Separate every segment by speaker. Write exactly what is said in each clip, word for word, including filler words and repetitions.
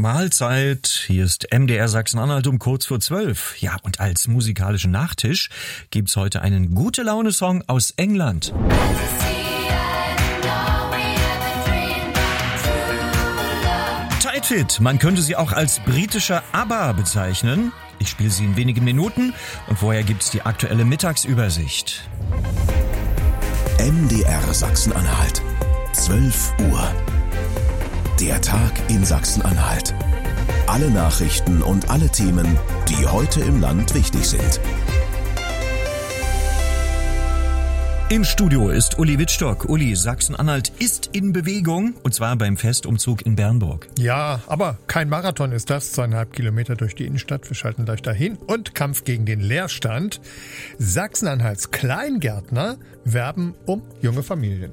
Speaker 1: Mahlzeit, hier ist M D R Sachsen-Anhalt um kurz vor zwölf. Ja, und als musikalischen Nachtisch gibt's heute einen Gute-Laune-Song aus England. Tight Fit, man könnte sie auch als britischer ABBA bezeichnen. Ich spiele sie in wenigen Minuten und vorher gibt's die aktuelle Mittagsübersicht.
Speaker 2: M D R Sachsen-Anhalt, zwölf Uhr. Der Tag in Sachsen-Anhalt. Alle Nachrichten und alle Themen, die heute im Land wichtig sind.
Speaker 1: Im Studio ist Uli Wittstock. Uli, Sachsen-Anhalt ist in Bewegung, und zwar beim Festumzug in Bernburg.
Speaker 3: Ja, aber kein Marathon ist das. Zweieinhalb Kilometer durch die Innenstadt. Wir schalten gleich dahin. Und Kampf gegen den Leerstand. Sachsen-Anhalts Kleingärtner werben um junge Familien.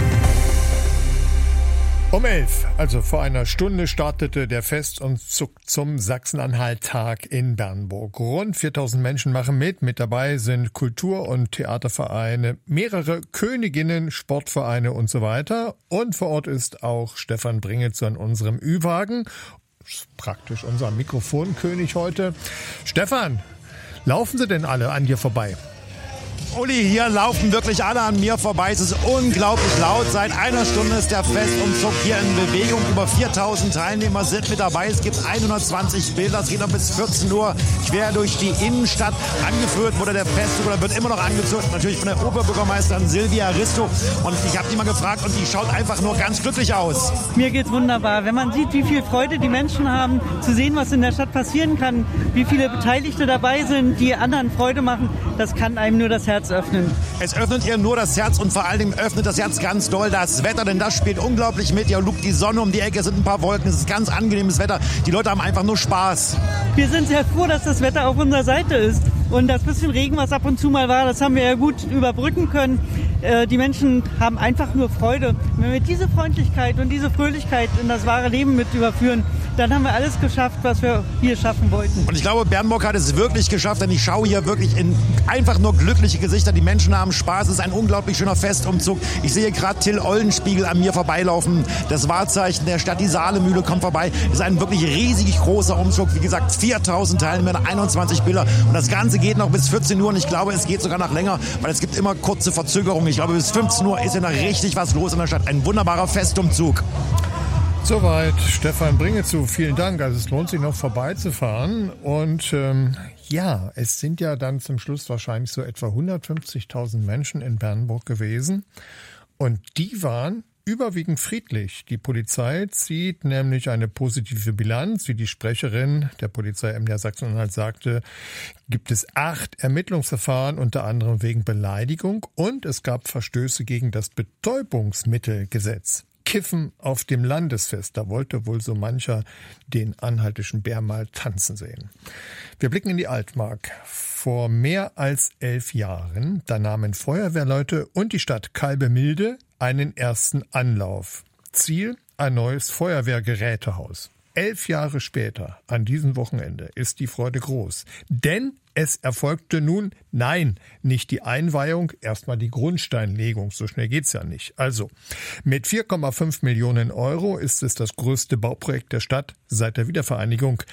Speaker 3: Um elf, also vor einer Stunde, startete der Festumzug zum Sachsen-Anhalt-Tag in Bernburg. Rund viertausend Menschen machen mit. Mit dabei sind Kultur- und Theatervereine, mehrere Königinnen, Sportvereine und so weiter. Und vor Ort ist auch Stefan Bringetz an unserem Ü-Wagen. Praktisch unser Mikrofonkönig heute. Stefan, laufen sie denn alle an dir vorbei?
Speaker 4: Uli, hier laufen wirklich alle an mir vorbei. Es ist unglaublich laut. Seit einer Stunde ist der Festumzug hier in Bewegung. Über viertausend Teilnehmer sind mit dabei. Es gibt hundertzwanzig Bilder. Es geht noch bis vierzehn Uhr quer durch die Innenstadt. Angeführt wurde der Festzug oder wird immer noch angeführt. Natürlich von der Oberbürgermeisterin Silvia Risto. Und ich habe die mal gefragt und die schaut einfach nur ganz glücklich aus.
Speaker 5: Mir geht's wunderbar. Wenn man sieht, wie viel Freude die Menschen haben, zu sehen, was in der Stadt passieren kann, wie viele Beteiligte dabei sind, die anderen Freude machen, das kann einem nur das Herz öffnen.
Speaker 4: Es öffnet ihr nur das Herz und vor allen Dingen öffnet das Herz ganz doll das Wetter, denn das spielt unglaublich mit. Ihr lugt die Sonne um die Ecke, es sind ein paar Wolken, es ist ganz angenehmes Wetter. Die Leute haben einfach nur Spaß.
Speaker 5: Wir sind sehr froh, dass das Wetter auf unserer Seite ist. Und das bisschen Regen, was ab und zu mal war, das haben wir ja gut überbrücken können. Äh, die Menschen haben einfach nur Freude. Wenn wir diese Freundlichkeit und diese Fröhlichkeit in das wahre Leben mit überführen, dann haben wir alles geschafft, was wir hier schaffen wollten.
Speaker 4: Und ich glaube, Bernburg hat es wirklich geschafft, denn ich schaue hier wirklich in einfach nur glückliche Gesichter. Die Menschen haben Spaß, es ist ein unglaublich schöner Festumzug. Ich sehe gerade Till Eulenspiegel an mir vorbeilaufen. Das Wahrzeichen der Stadt, die Saalemühle, kommt vorbei. Es ist ein wirklich riesig großer Umzug. Wie gesagt, viertausend Teilnehmer, einundzwanzig Bilder. Und das Ganze geht noch bis vierzehn Uhr und ich glaube, es geht sogar noch länger, weil es gibt immer kurze Verzögerungen. Ich glaube, bis fünfzehn Uhr ist ja noch richtig was los in der Stadt. Ein wunderbarer Festumzug.
Speaker 3: Soweit Stefan Bringetz. Vielen Dank. Also es lohnt sich noch vorbeizufahren. Und ähm, ja, es sind ja dann zum Schluss wahrscheinlich so etwa hundertfünfzigtausend Menschen in Bernburg gewesen. Und die waren überwiegend friedlich. Die Polizei zieht nämlich eine positive Bilanz. Wie die Sprecherin der Polizei M D R Sachsen-Anhalt sagte, gibt es acht Ermittlungsverfahren, unter anderem wegen Beleidigung. Und es gab Verstöße gegen das Betäubungsmittelgesetz. Kiffen auf dem Landesfest. Da wollte wohl so mancher den anhaltischen Bär mal tanzen sehen. Wir blicken in die Altmark. Vor mehr als elf Jahren, da nahmen Feuerwehrleute und die Stadt Kalbemilde einen ersten Anlauf. Ziel, ein neues Feuerwehrgerätehaus. Elf Jahre später, an diesem Wochenende, ist die Freude groß. Denn es erfolgte nun, nein, nicht die Einweihung, erstmal die Grundsteinlegung. So schnell geht's ja nicht. Also, mit vier Komma fünf Millionen Euro ist es das größte Bauprojekt der Stadt seit der Wiedervereinigung.